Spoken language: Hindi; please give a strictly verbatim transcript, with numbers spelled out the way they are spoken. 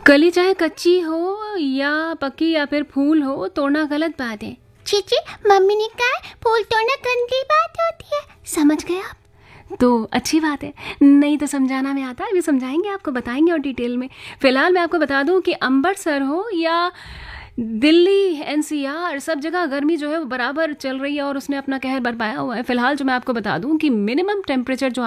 कली चाहे कच्ची हो या पकी या फिर फूल हो, तोड़ना गलत बात है। चीची, मम्मी ने कहा फूल तोड़ना गंदी बात होती है, समझ गए आप? तो अच्छी बात है, नहीं तो समझाना में आता है, अभी समझाएंगे आपको, बताएंगे और डिटेल में। फिलहाल मैं आपको बता दूं कि अमृतसर हो या दिल्ली एनसीआर, सब जगह गर्मी जो है वो बराबर चल रही है और उसने अपना कहर बरपाया हुआ है। फिलहाल जो मैं आपको बता दूं कि मिनिमम टेम्परेचर जो